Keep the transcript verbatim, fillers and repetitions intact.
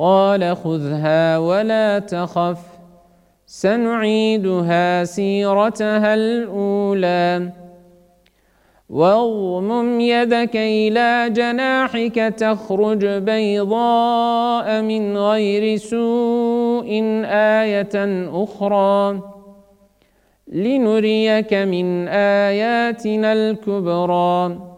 قال خذها ولا تخف سنعيدها سيرتها الأولى واضمم يدك إلى جناحك تخرج بيضاء من غير سوء آية أخرى لنريك من آياتنا الكبرى